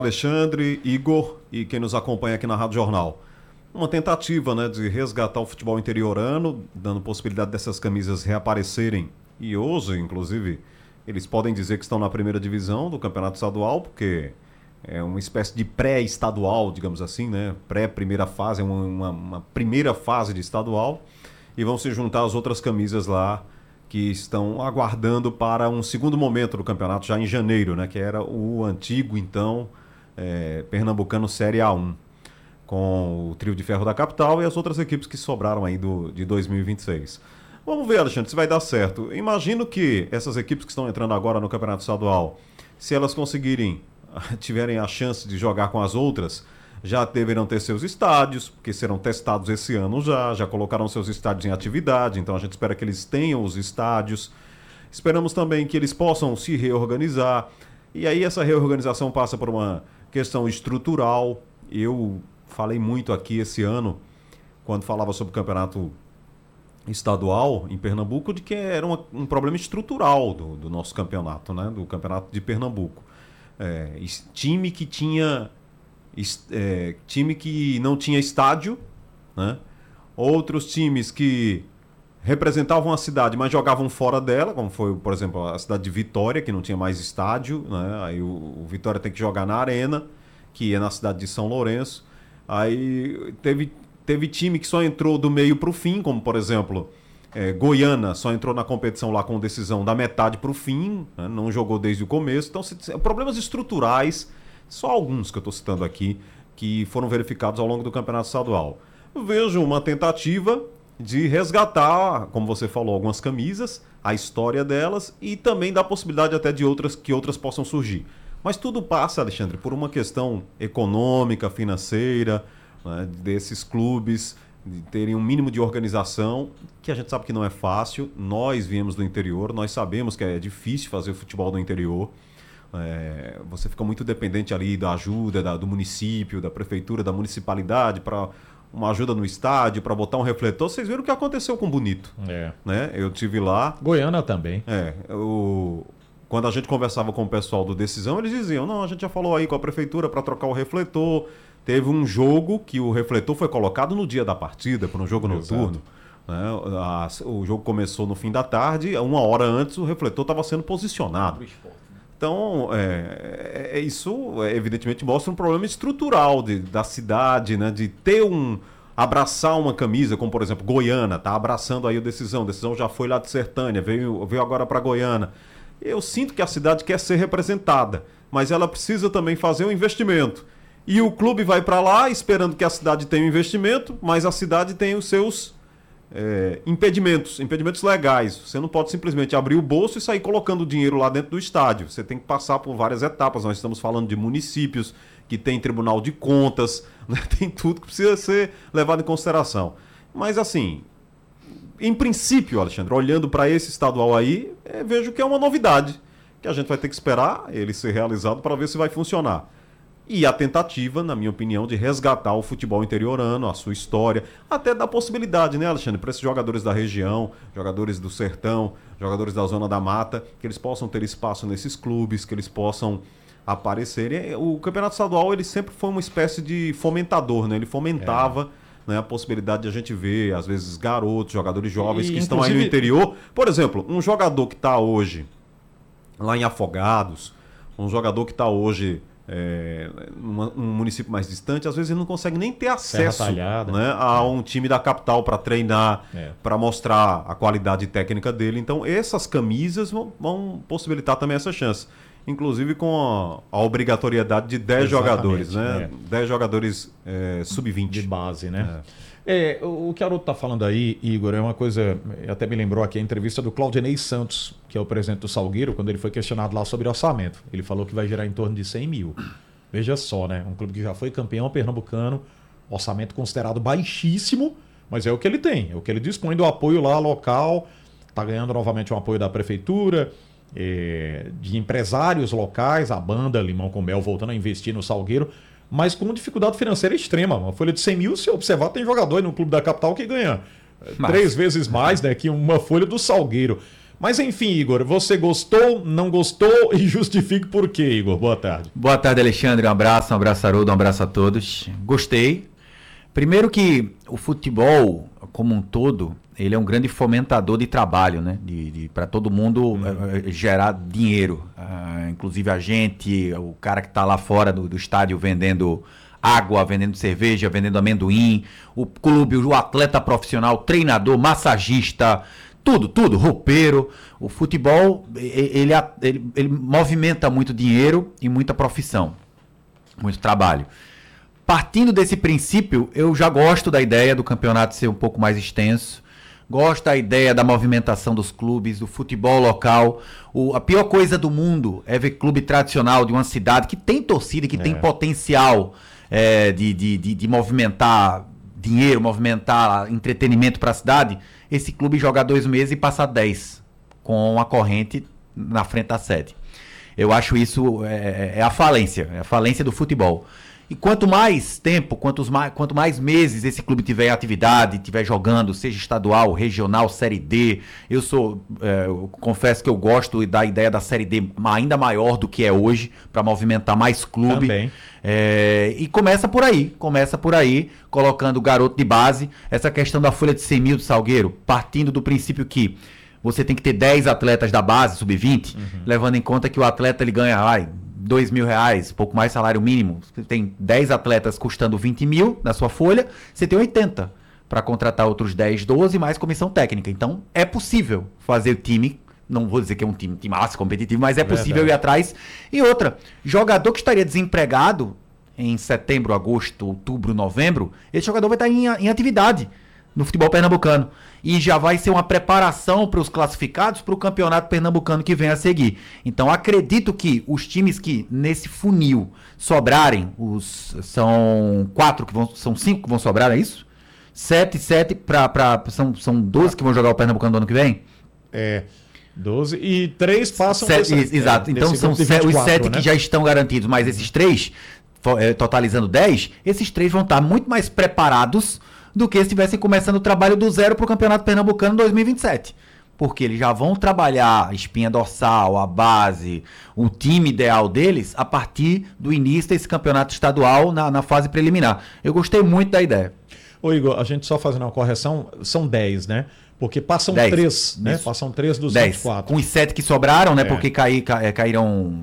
Alexandre, Igor e quem nos acompanha aqui na Rádio Jornal. Uma tentativa, né, de resgatar o futebol interiorano, dando possibilidade dessas camisas reaparecerem. E hoje, inclusive, eles podem dizer que estão na primeira divisão do Campeonato Estadual, porque é uma espécie de pré-estadual, digamos assim, né? Pré-primeira fase, uma primeira fase de estadual. E vão se juntar as outras camisas lá que estão aguardando para um segundo momento do campeonato, já em janeiro, né? Que era o antigo, então, Pernambucano Série A1, com o trio de ferro da capital e as outras equipes que sobraram aí de 2026. Vamos ver, Alexandre, se vai dar certo. Imagino que essas equipes que estão entrando agora no Campeonato Estadual, se elas tiverem a chance de jogar com as outras, já deverão ter seus estádios, porque serão testados esse ano já colocaram seus estádios em atividade, então a gente espera que eles tenham os estádios. Esperamos também que eles possam se reorganizar, e aí essa reorganização passa por uma questão estrutural. Eu falei muito aqui esse ano, quando falava sobre o campeonato estadual em Pernambuco, de que era um problema estrutural do nosso campeonato, né? Do campeonato de Pernambuco. Time que não tinha estádio, né? Outros times que representavam a cidade, mas jogavam fora dela, como foi, por exemplo, a cidade de Vitória, que não tinha mais estádio, né? Aí o Vitória tem que jogar na Arena, que é na cidade de São Lourenço. Aí teve time que só entrou do meio para o fim, como por exemplo, Goiânia só entrou na competição lá com decisão da metade para o fim, né? Não jogou desde o começo. Então, problemas estruturais, só alguns que eu estou citando aqui, que foram verificados ao longo do campeonato estadual. Eu vejo uma tentativa de resgatar, como você falou, algumas camisas, a história delas, e também dar possibilidade até de que outras possam surgir. Mas tudo passa, Alexandre, por uma questão econômica, financeira, né, desses clubes de terem um mínimo de organização, que a gente sabe que não é fácil. Nós viemos do interior, nós sabemos que é difícil fazer o futebol do interior. Você fica muito dependente ali da ajuda do município, da prefeitura, da municipalidade para uma ajuda no estádio, para botar um refletor. Vocês viram o que aconteceu com o Bonito. Né? Eu tive lá. Goiânia também. Quando a gente conversava com o pessoal do Decisão, eles diziam, não, a gente já falou aí com a prefeitura para trocar o refletor. Teve um jogo que o refletor foi colocado no dia da partida, para um jogo noturno. Né? O jogo começou no fim da tarde, uma hora antes o refletor estava sendo posicionado. Então, isso evidentemente mostra um problema estrutural da cidade, né? De abraçar uma camisa, como por exemplo, Goiânia, está abraçando aí o Decisão já foi lá de Sertânia, veio agora para Goiânia. Eu sinto que a cidade quer ser representada, mas ela precisa também fazer um investimento. E o clube vai para lá esperando que a cidade tenha um investimento, mas a cidade tem os seus impedimentos legais. Você não pode simplesmente abrir o bolso e sair colocando dinheiro lá dentro do estádio. Você tem que passar por várias etapas. Nós estamos falando de municípios que tem tribunal de contas, né? Tem tudo que precisa ser levado em consideração. Mas assim, em princípio, Alexandre, olhando para esse estadual aí, vejo que é uma novidade, que a gente vai ter que esperar ele ser realizado para ver se vai funcionar. E a tentativa, na minha opinião, de resgatar o futebol interiorano, a sua história, até dar possibilidade, né, Alexandre, para esses jogadores da região, jogadores do sertão, jogadores da zona da mata, que eles possam ter espaço nesses clubes, que eles possam aparecerem. O campeonato estadual, ele sempre foi uma espécie de fomentador, né? Ele fomentava, né, a possibilidade de a gente ver, às vezes, garotos, jogadores jovens que estão aí no interior. Por exemplo, um jogador que está hoje lá em Afogados, um jogador que está hoje num município mais distante, às vezes ele não consegue nem ter acesso, né, a um time da capital para treinar, para mostrar a qualidade técnica dele. Então essas camisas vão possibilitar também essa chance, inclusive com a obrigatoriedade de 10 jogadores, né? 10 jogadores sub-20 de base, né? O que Haroldo está falando aí, Igor, é uma coisa, até me lembrou aqui a entrevista do Claudinei Santos, que é o presidente do Salgueiro, quando ele foi questionado lá sobre orçamento. Ele falou que vai gerar em torno de 100 mil. Veja só, né? Um clube que já foi campeão pernambucano, orçamento considerado baixíssimo, mas é o que ele tem, é o que ele dispõe do apoio lá local, está ganhando novamente um apoio da prefeitura, de empresários locais, a banda Limão com Mel voltando a investir no Salgueiro, mas com dificuldade financeira extrema. Uma folha de 100 mil, se observar, tem jogador aí no clube da capital que ganha 3 vezes mais, né, que uma folha do Salgueiro. Mas enfim, Igor, você gostou, não gostou e justifique por quê, Igor. Boa tarde. Boa tarde, Alexandre. Um abraço, Haroldo, um abraço a todos. Gostei. Primeiro que o futebol, como um todo, ele é um grande fomentador de trabalho, né? Para todo mundo gerar dinheiro. Inclusive a gente, o cara que está lá fora do estádio vendendo água, vendendo cerveja, vendendo amendoim, o clube, o atleta profissional, treinador, massagista, tudo, roupeiro. O futebol, ele movimenta muito dinheiro e muita profissão, muito trabalho. Partindo desse princípio, eu já gosto da ideia do campeonato ser um pouco mais extenso, gosto da ideia da movimentação dos clubes, do futebol local. A pior coisa do mundo é ver clube tradicional de uma cidade que tem torcida, que tem potencial de movimentar dinheiro, movimentar entretenimento para a cidade, esse clube jogar 2 meses e passar 10 com a corrente na frente da sede. Eu acho isso a falência do futebol. E quanto mais tempo, quanto mais meses esse clube tiver em atividade, tiver jogando, seja estadual, regional, Série D, eu confesso que eu gosto da ideia da Série D ainda maior do que é hoje, para movimentar mais clube. Também. E começa por aí, colocando o garoto de base, essa questão da folha de 100 mil do Salgueiro, partindo do princípio que você tem que ter 10 atletas da base, sub-20, levando em conta que o atleta ele ganha R$2.000, pouco mais salário mínimo. Você tem 10 atletas custando 20 mil na sua folha, você tem 80 para contratar outros 10, 12 mais comissão técnica. Então é possível fazer o time, não vou dizer que é um time massa, competitivo, mas é possível ir atrás. E outra, jogador que estaria desempregado em setembro, agosto, outubro, novembro, esse jogador vai estar em atividade no futebol pernambucano. E já vai ser uma preparação para os classificados para o campeonato pernambucano que vem a seguir. Então acredito que os times que nesse funil sobrarem, são 5 que vão sobrar, é isso? 7 são 12 que vão jogar o Pernambucano do ano que vem? 12 e 3 passam... Exato, então são 24, os 7 né? que já estão garantidos, mas esses 3, totalizando 10, esses 3 vão estar muito mais preparados do que se estivessem começando o trabalho do zero para o Campeonato Pernambucano 2027. Porque eles já vão trabalhar a espinha dorsal, a base, o time ideal deles a partir do início desse campeonato estadual na fase preliminar. Eu gostei muito da ideia. Ô Igor, a gente só fazendo uma correção, são 10, né? Porque passam 10, 3, né? Isso. Passam 3 dos 10. 24. Com os 7 que sobraram, né? Porque caíram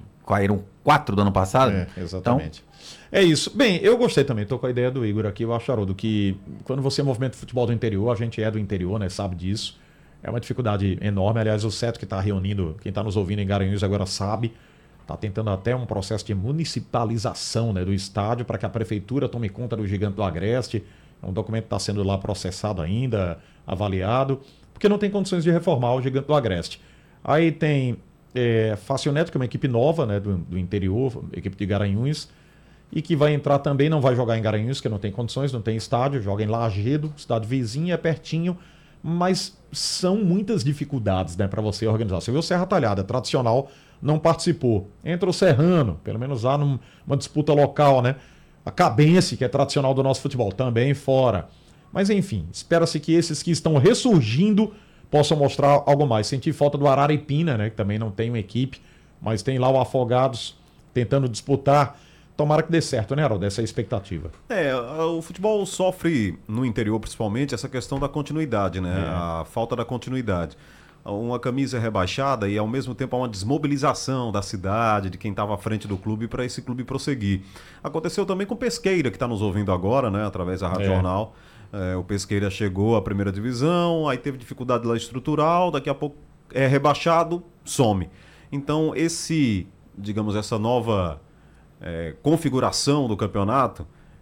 4 do ano passado. Exatamente. Então, é isso. Bem, eu gostei também, estou com a ideia do Igor aqui, eu acho, Haroldo, que quando você movimenta o futebol do interior, a gente é do interior, né, sabe disso, é uma dificuldade enorme. Aliás, o Seto que está reunindo, quem está nos ouvindo em Garanhuns agora sabe, está tentando até um processo de municipalização, né, do estádio para que a prefeitura tome conta do Gigante do Agreste. Um documento está sendo lá processado ainda, avaliado, porque não tem condições de reformar o Gigante do Agreste. Aí tem Fácil Neto, que é uma equipe nova, né, do interior, equipe de Garanhuns, e que vai entrar também, não vai jogar em Garanhuns, que não tem condições, não tem estádio, joga em Lajedo, cidade vizinha, é pertinho, mas são muitas dificuldades, né, para você organizar. Você viu o Serra Talhada, tradicional, não participou. Entra o Serrano, pelo menos lá numa disputa local, né? A Cabense, que é tradicional do nosso futebol, também fora. Mas enfim, espera-se que esses que estão ressurgindo possam mostrar algo mais. Senti falta do Araripina, né, que também não tem uma equipe, mas tem lá o Afogados tentando disputar. Tomara que dê certo, né, Haroldo? Essa é a expectativa. O futebol sofre, no interior principalmente, essa questão da continuidade, né? A falta da continuidade. Uma camisa rebaixada e, ao mesmo tempo, há uma desmobilização da cidade, de quem estava à frente do clube, para esse clube prosseguir. Aconteceu também com o Pesqueira, que está nos ouvindo agora, né, através da Rádio Jornal. O Pesqueira chegou à primeira divisão, aí teve dificuldade lá estrutural, daqui a pouco é rebaixado, some. Então, essa nova... configuração do campeonato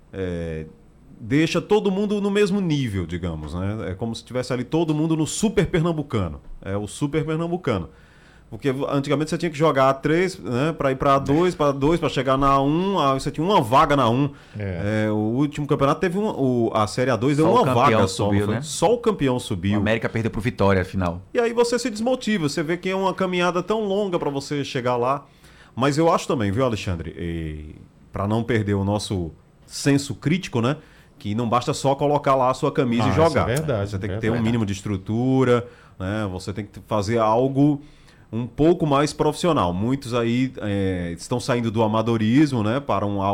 deixa todo mundo no mesmo nível, digamos, né? É como se tivesse ali todo mundo no Super Pernambucano. É o Super Pernambucano. Porque antigamente você tinha que jogar 3, né, para ir para 2, para chegar na 1, você tinha uma vaga na 1. O último campeonato teve a Série A2 deu uma vaga só, subiu, né? Só o campeão subiu. O América perdeu pro Vitória, afinal. E aí você se desmotiva, você vê que é uma caminhada tão longa para você chegar lá. Mas eu acho também, viu, Alexandre, para não perder o nosso senso crítico, né, que não basta só colocar lá a sua camisa e jogar. Isso é verdade, você tem que ter um mínimo de estrutura, né? Você tem que fazer algo um pouco mais profissional. Muitos aí estão saindo do amadorismo, né, para um